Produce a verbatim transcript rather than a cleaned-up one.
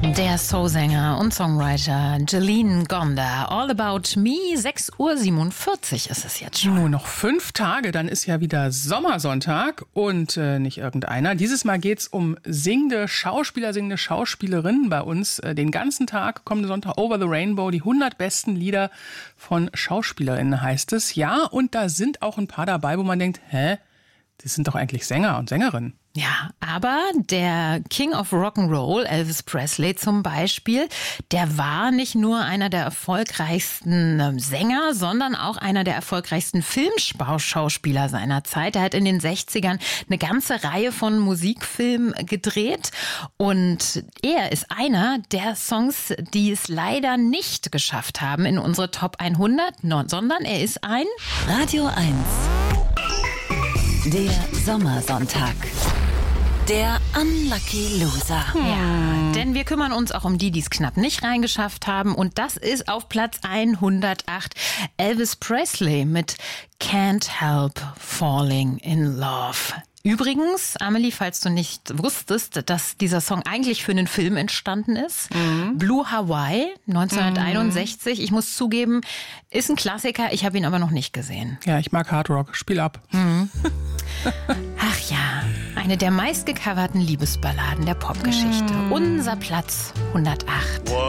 Der Soulsänger und Songwriter Jolene Gonda. All About Me. sechs Uhr siebenundvierzig ist es jetzt schon. Nur noch fünf Tage, dann ist ja wieder Sommersonntag und äh, nicht irgendeiner. Dieses Mal geht's um singende Schauspieler, singende Schauspielerinnen bei uns. Äh, den ganzen Tag, kommende Sonntag, Over the Rainbow, die hundert besten Lieder von Schauspielerinnen heißt es. Ja, und da sind auch ein paar dabei, wo man denkt, hä, das sind doch eigentlich Sänger und Sängerinnen. Ja, aber der King of Rock'n'Roll, Elvis Presley zum Beispiel, der war nicht nur einer der erfolgreichsten Sänger, sondern auch einer der erfolgreichsten Filmschauspieler seiner Zeit. Er hat in den sechzigern eine ganze Reihe von Musikfilmen gedreht und er ist einer der Songs, die es leider nicht geschafft haben in unsere Top hundert, sondern er ist ein Radio eins. Der Sommersonntag. Der Unlucky Loser. Ja, denn wir kümmern uns auch um die, die es knapp nicht reingeschafft haben. Und das ist auf Platz hundertacht Elvis Presley mit Can't Help Falling in Love. Übrigens, Amelie, falls du nicht wusstest, dass dieser Song eigentlich für einen Film entstanden ist. Mhm. Blue Hawaii, neunzehnhunderteinundsechzig. Mhm. Ich muss zugeben, ist ein Klassiker. Ich habe ihn aber noch nicht gesehen. Ja, ich mag Hard Rock. Spiel ab. Mhm. Ach ja, eine der meistgecoverten Liebesballaden der Popgeschichte. Mhm. Unser Platz hundertacht.